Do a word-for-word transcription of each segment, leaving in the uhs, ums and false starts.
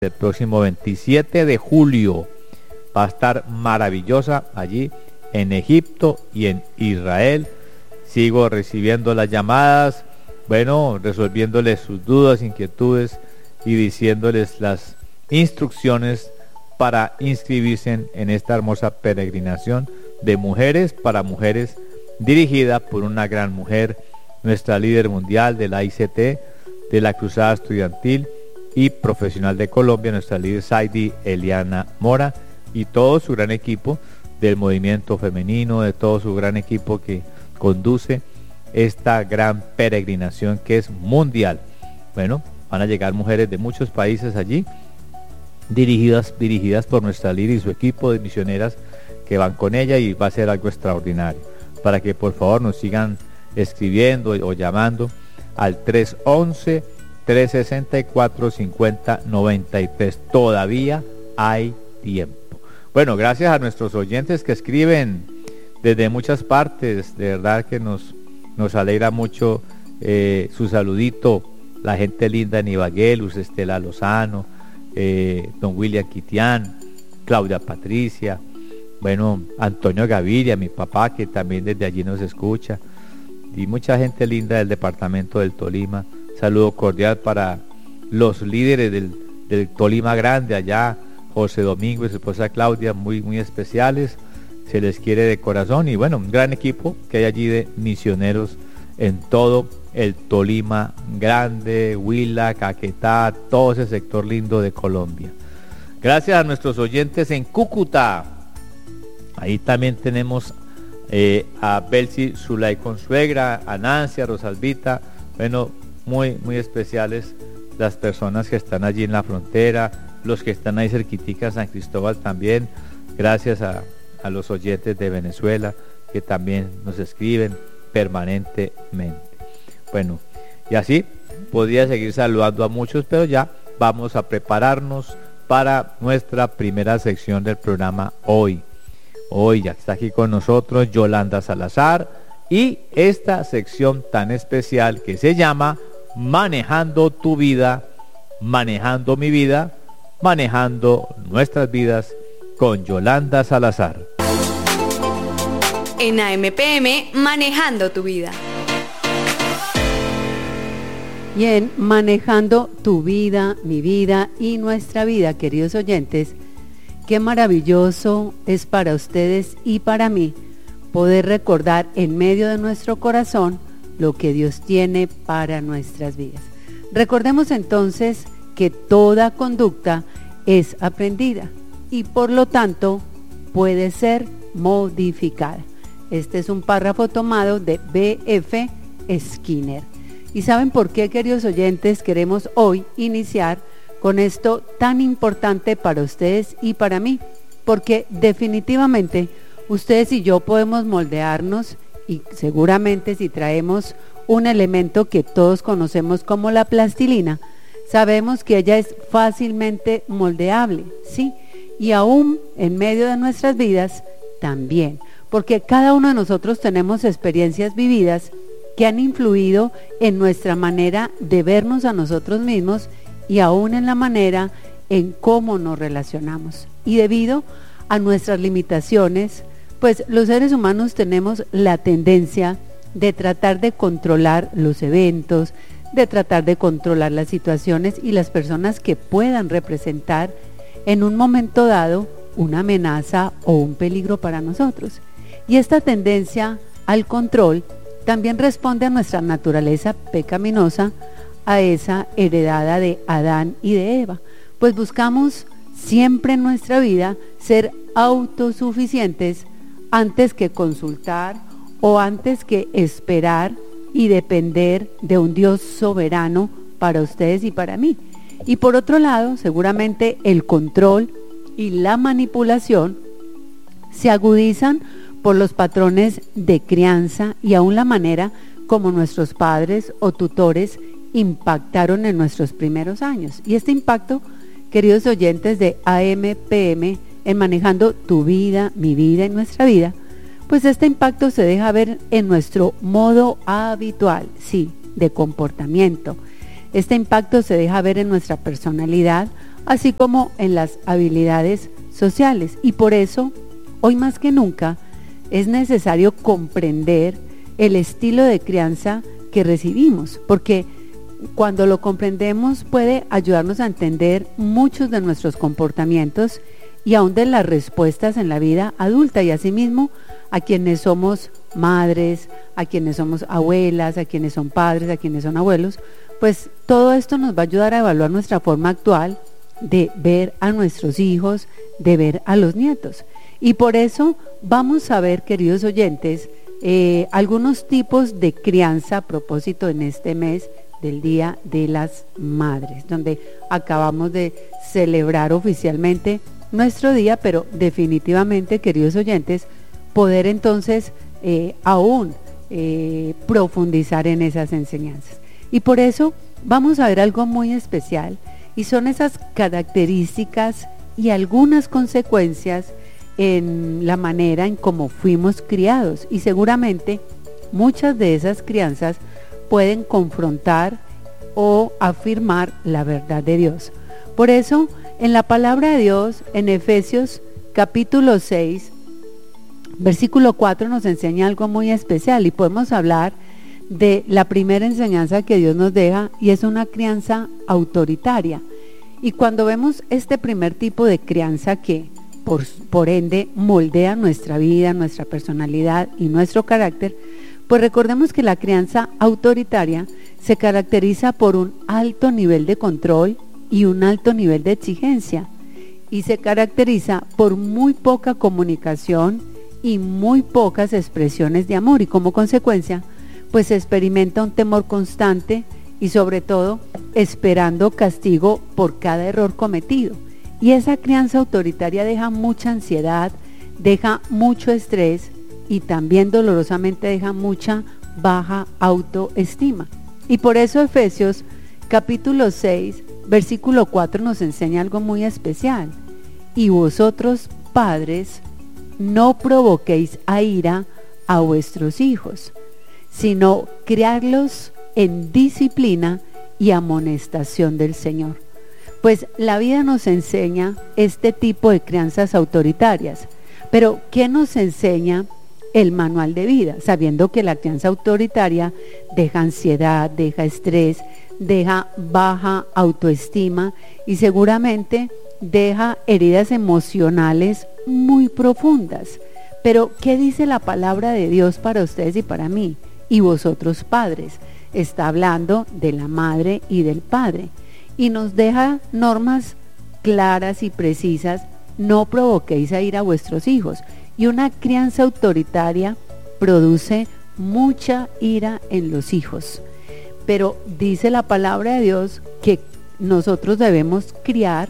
el próximo veintisiete de julio. Va a estar maravillosa allí en Egipto y en Israel. Sigo recibiendo las llamadas, bueno, resolviéndoles sus dudas, inquietudes y diciéndoles las instrucciones para inscribirse en, en esta hermosa peregrinación de mujeres para mujeres, dirigida por una gran mujer, nuestra líder mundial de la I C T, de la Cruzada Estudiantil y Profesional de Colombia, nuestra líder Saidi Eliana Mora, y todo su gran equipo del movimiento femenino, de todo su gran equipo que conduce esta gran peregrinación que es mundial. Bueno, van a llegar mujeres de muchos países allí, dirigidas, dirigidas por nuestra líder y su equipo de misioneras que van con ella, y va a ser algo extraordinario. Para que por favor nos sigan escribiendo o llamando al tres once, tres sesenta y cuatro, cincuenta noventa y tres. Todavía hay tiempo. Bueno, gracias a nuestros oyentes que escriben desde muchas partes. De verdad que nos, nos alegra mucho eh, su saludito. La gente linda en Ibagué, Luz Estela Lozano, eh, don William Quitián, Claudia Patricia, bueno, Antonio Gaviria, mi papá, que también desde allí nos escucha, y mucha gente linda del departamento del Tolima. Saludo cordial para los líderes del, del Tolima Grande allá, José Domingo y su esposa Claudia, muy, muy especiales, se les quiere de corazón, y bueno, un gran equipo que hay allí de misioneros en todo el Tolima Grande, Huila, Caquetá, todo ese sector lindo de Colombia. Gracias a nuestros oyentes en Cúcuta, ahí también tenemos eh, a Belsi Zulay Consuegra, a Nancy, a Rosalvita, bueno, muy, muy especiales las personas que están allí en la frontera, los que están ahí cerquitica, San Cristóbal también, gracias a, a los oyentes de Venezuela que también nos escriben permanentemente. Bueno, y así podría seguir saludando a muchos, pero ya vamos a prepararnos para nuestra primera sección del programa hoy. Hoy ya está aquí con nosotros Yolanda Salazar y esta sección tan especial que se llama Manejando tu vida, manejando mi vida, manejando nuestras vidas con Yolanda Salazar. En A M P M, Manejando tu vida. Y en Manejando tu vida, mi vida y nuestra vida, queridos oyentes, qué maravilloso es para ustedes y para mí poder recordar en medio de nuestro corazón lo que Dios tiene para nuestras vidas. Recordemos entonces que toda conducta es aprendida y por lo tanto puede ser modificada. Este es un párrafo tomado de B F Skinner. ¿Y saben por qué, queridos oyentes, queremos hoy iniciar con esto tan importante para ustedes y para mí? Porque definitivamente ustedes y yo podemos moldearnos, y seguramente si traemos un elemento que todos conocemos como la plastilina, sabemos que ella es fácilmente moldeable, ¿sí? Y aún en medio de nuestras vidas también, porque cada uno de nosotros tenemos experiencias vividas que han influido en nuestra manera de vernos a nosotros mismos y aún en la manera en cómo nos relacionamos. Y debido a nuestras limitaciones, pues los seres humanos tenemos la tendencia de tratar de controlar los eventos, de tratar de controlar las situaciones y las personas que puedan representar en un momento dado una amenaza o un peligro para nosotros. Y esta tendencia al control también responde a nuestra naturaleza pecaminosa, a esa heredada de Adán y de Eva, pues buscamos siempre en nuestra vida ser autosuficientes antes que consultar o antes que esperar y depender de un Dios soberano para ustedes y para mí. Y por otro lado, seguramente el control y la manipulación se agudizan por los patrones de crianza y aún la manera como nuestros padres o tutores impactaron en nuestros primeros años. Y este impacto, queridos oyentes de A M P M, en Manejando tu vida, mi vida y nuestra vida, pues este impacto se deja ver en nuestro modo habitual, sí, de comportamiento. Este impacto se deja ver en nuestra personalidad así como en las habilidades sociales. Y por eso, hoy más que nunca, es necesario comprender el estilo de crianza que recibimos, porque cuando lo comprendemos puede ayudarnos a entender muchos de nuestros comportamientos y aún de las respuestas en la vida adulta, y asimismo a quienes somos madres, a quienes somos abuelas, a quienes son padres, a quienes son abuelos. Pues todo esto nos va a ayudar a evaluar nuestra forma actual de ver a nuestros hijos, de ver a los nietos. Y por eso vamos a ver, queridos oyentes, eh, algunos tipos de crianza a propósito en este mes del Día de las Madres, donde acabamos de celebrar oficialmente nuestro día, pero definitivamente, queridos oyentes, poder entonces eh, aún eh, profundizar en esas enseñanzas. Y por eso vamos a ver algo muy especial, y son esas características y algunas consecuencias en la manera en cómo fuimos criados, y seguramente muchas de esas crianzas pueden confrontar o afirmar la verdad de Dios. Por eso, en la palabra de Dios, en Efesios capítulo seis, versículo cuatro, nos enseña algo muy especial, y podemos hablar de la primera enseñanza que Dios nos deja, y es una crianza autoritaria. Y cuando vemos este primer tipo de crianza que por, por ende moldea nuestra vida, nuestra personalidad y nuestro carácter, pues recordemos que la crianza autoritaria se caracteriza por un alto nivel de control y un alto nivel de exigencia, y se caracteriza por muy poca comunicación y muy pocas expresiones de amor, y como consecuencia pues se experimenta un temor constante y sobre todo esperando castigo por cada error cometido. Y esa crianza autoritaria deja mucha ansiedad, deja mucho estrés y también dolorosamente deja mucha baja autoestima. Y por eso Efesios capítulo seis, versículo cuatro nos enseña algo muy especial. Y vosotros, padres, no provoquéis a ira a vuestros hijos, sino criarlos en disciplina y amonestación del Señor. Pues la vida nos enseña este tipo de crianzas autoritarias, pero ¿qué nos enseña el manual de vida? Sabiendo que la crianza autoritaria deja ansiedad, deja estrés, deja baja autoestima y seguramente deja heridas emocionales muy profundas. Pero ¿qué dice la palabra de Dios para ustedes y para mí? Y vosotros, padres. Está hablando de la madre y del padre, y nos deja normas claras y precisas. No provoquéis a ira a vuestros hijos. Y una crianza autoritaria produce mucha ira en los hijos, pero dice la palabra de Dios que nosotros debemos criar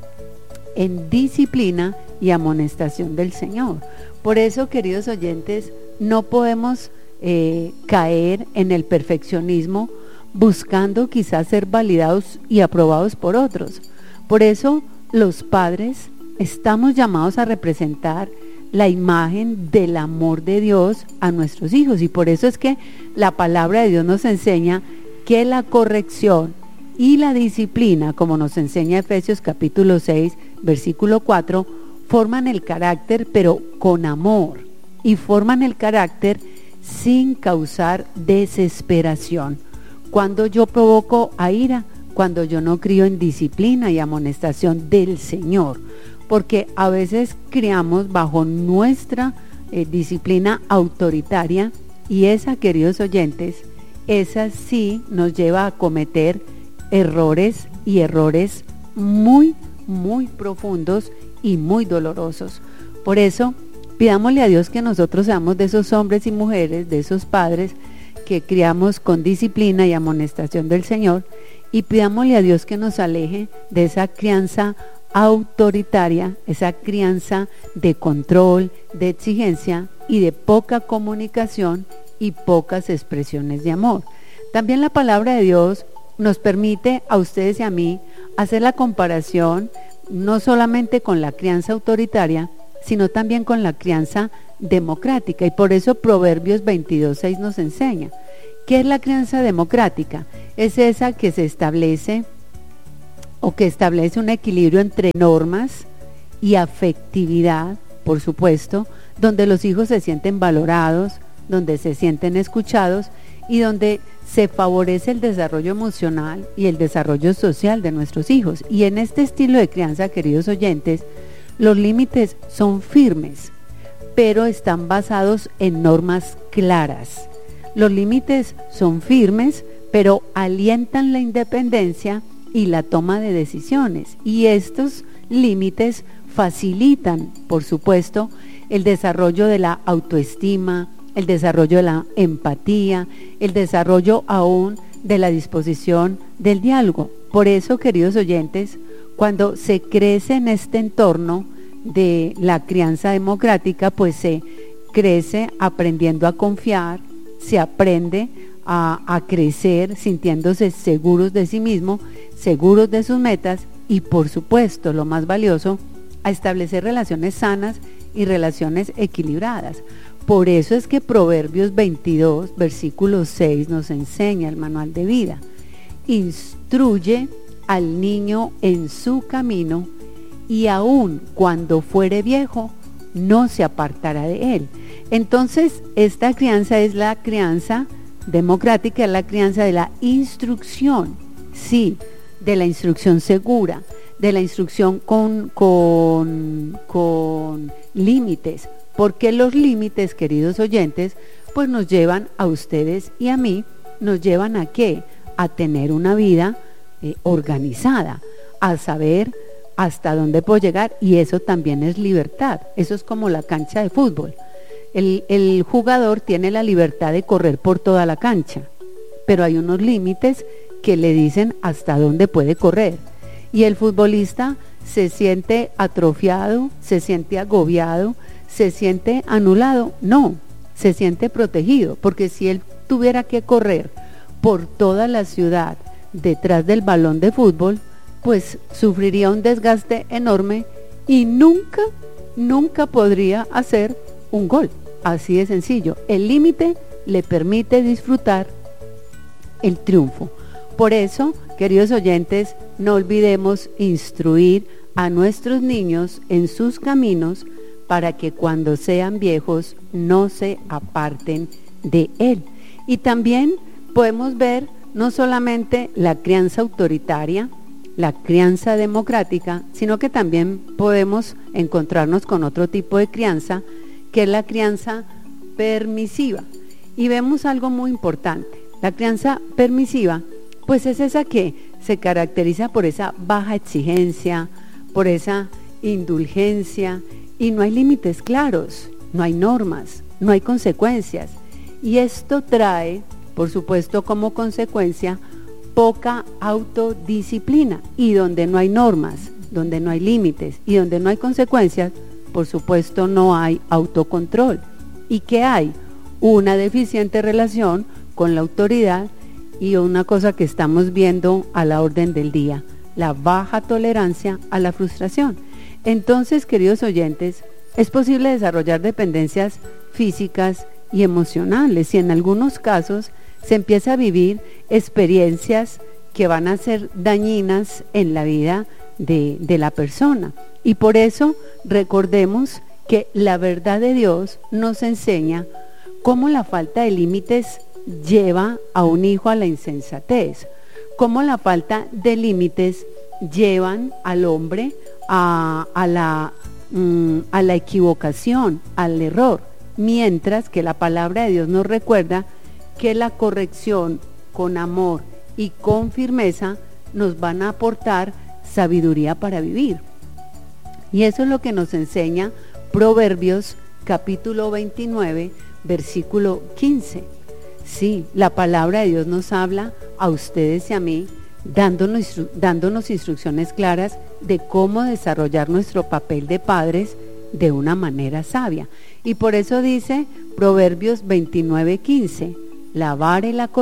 en disciplina y amonestación del Señor. Por eso, queridos oyentes, no podemos eh, caer en el perfeccionismo buscando quizás ser validados y aprobados por otros. Por eso los padres estamos llamados a representar la imagen del amor de Dios a nuestros hijos, y por eso es que la palabra de Dios nos enseña que la corrección y la disciplina, como nos enseña Efesios capítulo seis, versículo cuatro, forman el carácter pero con amor, y forman el carácter sin causar desesperación. Cuando yo provoco a ira, cuando yo no crío en disciplina y amonestación del Señor, porque a veces criamos bajo nuestra eh, disciplina autoritaria, y esa, queridos oyentes, esa sí nos lleva a cometer errores, y errores muy, muy profundos y muy dolorosos. Por eso, pidámosle a Dios que nosotros seamos de esos hombres y mujeres, de esos padres que criamos con disciplina y amonestación del Señor, y pidámosle a Dios que nos aleje de esa crianza autoritaria, esa crianza de control, de exigencia y de poca comunicación y pocas expresiones de amor. También la palabra de Dios nos permite a ustedes y a mí hacer la comparación no solamente con la crianza autoritaria, sino también con la crianza democrática, y por eso Proverbios veintidós seis nos enseña. ¿Qué es la crianza democrática? Es esa que se establece o que establece un equilibrio entre normas y afectividad, por supuesto, donde los hijos se sienten valorados, donde se sienten escuchados y donde se favorece el desarrollo emocional y el desarrollo social de nuestros hijos. Y en este estilo de crianza, queridos oyentes, los límites son firmes, pero están basados en normas claras. Los límites son firmes, pero alientan la independencia y la toma de decisiones. Y estos límites facilitan, por supuesto, el desarrollo de la autoestima, el desarrollo de la empatía, el desarrollo aún de la disposición del diálogo. Por eso, queridos oyentes, cuando se crece en este entorno de la crianza democrática, pues se crece aprendiendo a confiar, se aprende a, a crecer sintiéndose seguros de sí mismo, seguros de sus metas y, por supuesto, lo más valioso, a establecer relaciones sanas y relaciones equilibradas. Por eso es que Proverbios veintidós, versículo seis, nos enseña el manual de vida. Instruye al niño en su camino, y aun cuando fuere viejo, no se apartará de él. Entonces, esta crianza es la crianza democrática, es la crianza de la instrucción, sí, de la instrucción segura, de la instrucción con, con, con límites, porque los límites, queridos oyentes, pues nos llevan a ustedes y a mí, nos llevan a ¿qué? A tener una vida eh, organizada, a saber hasta dónde puedo llegar, y eso también es libertad. Eso es como la cancha de fútbol. El, el jugador tiene la libertad de correr por toda la cancha, pero hay unos límites que le dicen hasta dónde puede correr. Y el futbolista se siente atrofiado, se siente agobiado, se siente anulado. No, se siente protegido, porque si él tuviera que correr por toda la ciudad detrás del balón de fútbol, pues sufriría un desgaste enorme y nunca, nunca podría hacer un gol. Así de sencillo. El límite le permite disfrutar el triunfo. Por eso, queridos oyentes, no olvidemos instruir a nuestros niños en sus caminos para que cuando sean viejos no se aparten de él. Y también podemos ver no solamente la crianza autoritaria, la crianza democrática, sino que también podemos encontrarnos con otro tipo de crianza, que es la crianza permisiva. Y vemos algo muy importante. La crianza permisiva, pues es esa que se caracteriza por esa baja exigencia, por esa indulgencia, y no hay límites claros, no hay normas, no hay consecuencias. Y esto trae, por supuesto, como consecuencia, poca autodisciplina. Y donde no hay normas, donde no hay límites y donde no hay consecuencias, por supuesto no hay autocontrol. ¿Y qué hay? Una deficiente relación con la autoridad y una cosa que estamos viendo a la orden del día, la baja tolerancia a la frustración. Entonces, queridos oyentes, es posible desarrollar dependencias físicas y emocionales, y en algunos casos se empieza a vivir experiencias que van a ser dañinas en la vida de, de la persona. Y por eso recordemos que la verdad de Dios nos enseña cómo la falta de límites lleva a un hijo a la insensatez, cómo la falta de límites llevan al hombre a, a, la, mm, a la equivocación, al error, mientras que la palabra de Dios nos recuerda que la corrección con amor y con firmeza nos van a aportar sabiduría para vivir. Y eso es lo que nos enseña Proverbios capítulo veintinueve, versículo quince. Sí, la palabra de Dios nos habla a ustedes y a mí, dándonos, dándonos instrucciones claras de cómo desarrollar nuestro papel de padres de una manera sabia. Y por eso dice Proverbios veintinueve, quince, la vara y la